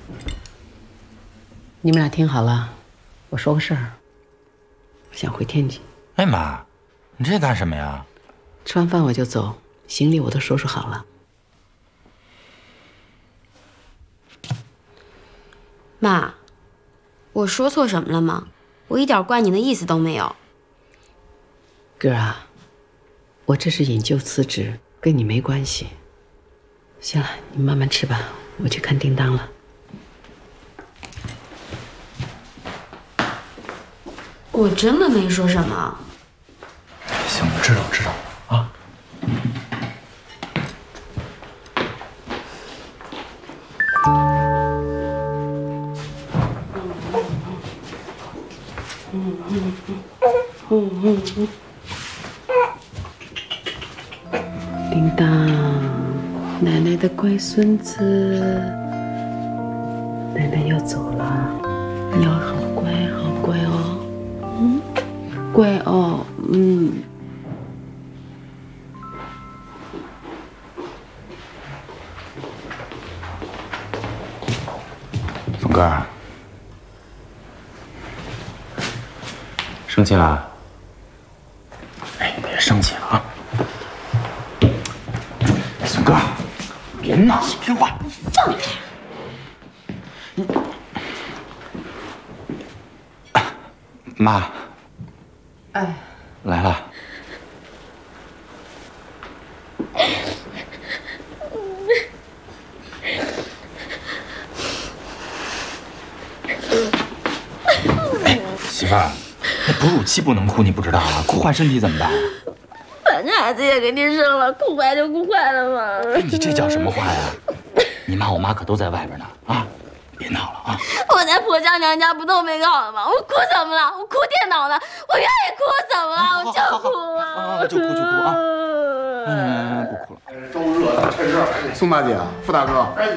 你们俩听好了，我说个事儿，我想回天津。 哎妈，你这干什么呀？ 吃完饭我就走，行李我都收拾好了。 妈，我说错什么了吗？我一点怪你的意思都没有。 哥啊，我这是引咎辞职，跟你没关系。行了，你慢慢吃吧，我去看叮当了。 我真的没说什么。 行，我知道啊。 叮当，奶奶的乖孙子，奶奶要走了，你要好乖好乖哦，乖哦， 峰哥，生气了？哎，你别生气了啊！孙哥，别闹，听话，放开！妈， 哎， 来了。哎，媳妇儿，那哺乳期不能哭，你不知道啊？哭坏身体怎么办？ 反正孩子也给你生了，哭坏就哭坏了嘛。 哎，你这叫什么话呀？你妈我妈可都在外边呢啊！别闹了啊！ 我在婆家娘家不都没个好了吗？我哭什么了？我哭电脑呢？我愿意哭什么了？我就哭啊！ 就哭啊！不哭了。 都热了，趁热。宋大姐，傅大哥。